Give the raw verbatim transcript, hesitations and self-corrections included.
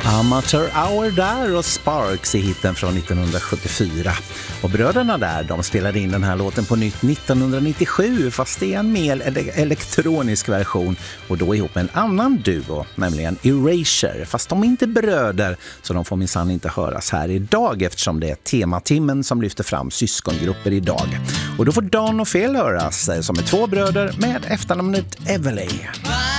Amateur Hour där och Sparks i hitten från nittonhundrasjuttiofyra. Och bröderna där, de spelade in den här låten på nytt nittonhundranittiosju, fast det är en mer ele- elektronisk version, och då ihop med en annan duo, nämligen Erasure. Fast de är inte bröder, så de får minsann inte höras här idag, eftersom det är tematimmen som lyfter fram syskongrupper idag. Och då får Dan och Phil höras som är två bröder med efternamnet Everly.